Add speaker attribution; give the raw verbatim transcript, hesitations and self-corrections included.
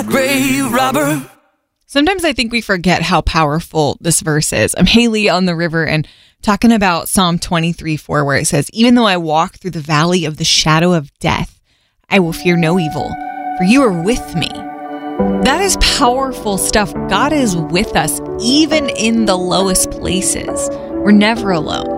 Speaker 1: Grave robber.
Speaker 2: Sometimes I think we forget how powerful this verse is. I'm Haley on the river and talking about Psalm twenty-three four, where it says, even though I walk through the valley of the shadow of death, I will fear no evil, for you are with me. That is powerful stuff. God is with us, even in the lowest places. We're never alone.